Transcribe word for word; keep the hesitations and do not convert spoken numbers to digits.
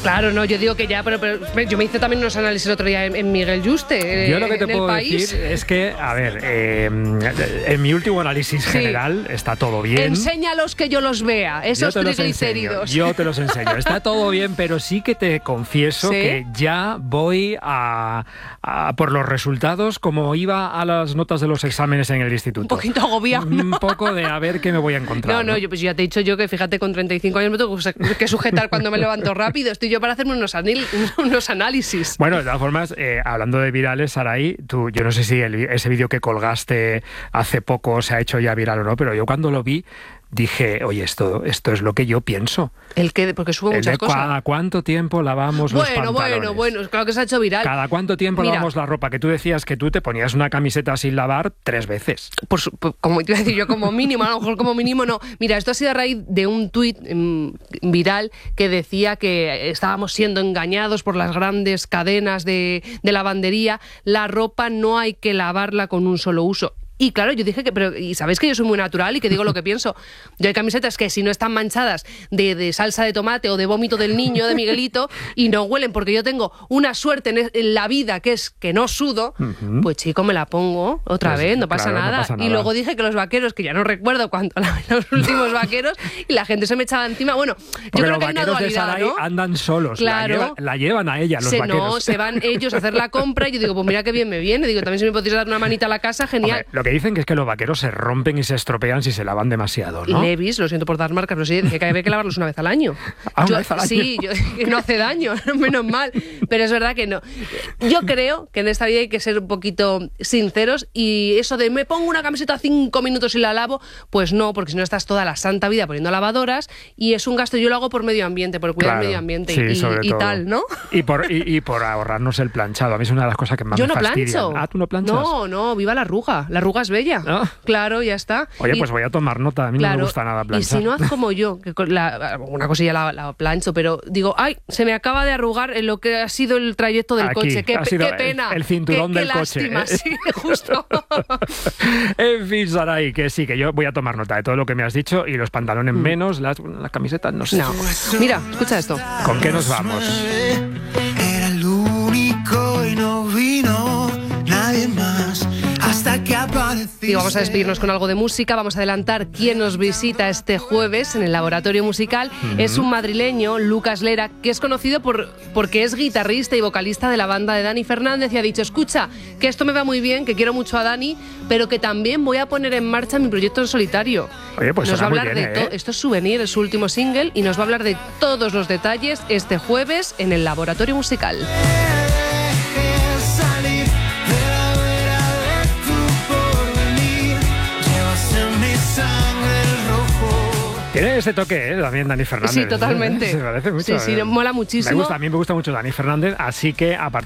Claro, no, yo digo que ya, pero, pero yo me hice también unos análisis el otro día en, en Miguel Yuste. Yo lo que te en puedo el país. decir es que, a ver, eh, en mi último análisis Sí. general está todo bien. Enséñalos que yo los vea, esos Yo te los triglicéridos. enseño, yo te los enseño. Está todo bien, pero sí que te confieso ¿Sí? que ya voy a, a por los resultados como iba a las notas de los exámenes en el instituto. Un poquito agobiado, ¿no? Un poco de a ver qué me voy a encontrar. No, no, yo, pues ya te he dicho yo que fíjate, con treinta y cinco años me tengo que sujetar cuando me levanto rápido. Estoy yo para hacerme unos, anil, unos análisis. Bueno, de todas formas, eh, hablando de virales, Saray, tú, yo no sé si el, ese vídeo que colgaste hace poco se ha hecho ya viral o no, pero yo cuando lo vi dije, oye, esto, esto es lo que yo pienso. ¿El qué? Porque subo El muchas de cosas. ¿Cada cuánto tiempo lavamos los Bueno, pantalones? bueno, bueno, claro que se ha hecho viral. ¿Cada cuánto tiempo Mira, lavamos la ropa? Que tú decías que tú te ponías una camiseta sin lavar tres veces. Por su, por, como te iba a decir yo, como mínimo, a lo mejor como mínimo no. Mira, esto ha sido a raíz de un tuit mmm, viral que decía que estábamos siendo engañados por las grandes cadenas de, de lavandería. La ropa no hay que lavarla con un solo uso. Y claro, yo dije que, pero y sabéis que yo soy muy natural y que digo lo que pienso. Yo hay camisetas que si no están manchadas de, de salsa de tomate o de vómito del niño, de Miguelito, y no huelen porque yo tengo una suerte en, en la vida que es que no sudo, uh-huh. Pues chico, me la pongo otra pues, vez, no pasa, claro, nada. no pasa nada. Y luego dije que los vaqueros, que ya no recuerdo cuánto lavé los últimos vaqueros, y la gente se me echaba encima. Bueno, yo porque creo que hay una dualidad, ¿no? Andan solos, claro. la, lleva, la llevan a ella los se, vaqueros. No, se van ellos a hacer la compra y yo digo, pues mira qué bien me viene. Digo, también si me podéis dar una manita a la casa, genial. Hombre, lo que dicen que es que los vaqueros se rompen y se estropean si se lavan demasiado, ¿no? Levis, lo siento por dar marcas, pero sí, que hay que lavarlos una vez al año. ¿Ah, yo, una vez al año? Sí, yo, que no hace daño, menos mal. Pero es verdad que no. Yo creo que en esta vida hay que ser un poquito sinceros y eso de me pongo una camiseta cinco minutos y la lavo, pues no, porque si no estás toda la santa vida poniendo lavadoras y es un gasto. Yo lo hago por medio ambiente, por cuidar claro, el medio ambiente sí, y, y tal, ¿no? Y por, y, y por ahorrarnos el planchado. A mí es una de las cosas que más yo me no fastidian. Plancho. Ah, ¿tú no planchas? No, no, viva la arruga. La arruga es bella. ¿No? Claro, ya está. Oye, y, pues voy a tomar nota. A mí claro, no me gusta nada planchar. Y si no haz como yo, que con la, una cosilla la, la plancho, pero digo, ay, se me acaba de arrugar en lo que ha sido el trayecto del Aquí, coche. Qué, qué pena. El, el cinturón qué, del qué lástima, coche. Sí, justo. En fin, Saray, que sí, que yo voy a tomar nota de todo lo que me has dicho y los pantalones mm. menos, las, las camisetas, no sé. No. Mira, escucha esto. ¿Con qué nos vamos? Era el único y no vino nadie más. Hasta que apareciste. Y vamos a despedirnos con algo de música. Vamos a adelantar quién nos visita este jueves en el Laboratorio Musical. Uh-huh. Es un madrileño, Lucas Lera, que es conocido por, porque es guitarrista y vocalista de la banda de Dani Fernández y ha dicho, escucha, que esto me va muy bien, que quiero mucho a Dani, pero que también voy a poner en marcha mi proyecto en solitario. Oye, pues nos va a hablar muy bien, de ¿eh? to- Esto es Souvenir, es su último single, y nos va a hablar de todos los detalles este jueves en el Laboratorio Musical. Tiene ese toque, ¿eh? También Dani Fernández. Sí, totalmente. Se parece mucho. Sí, sí, mola muchísimo. Me gusta, a mí me gusta mucho Dani Fernández, así que a partir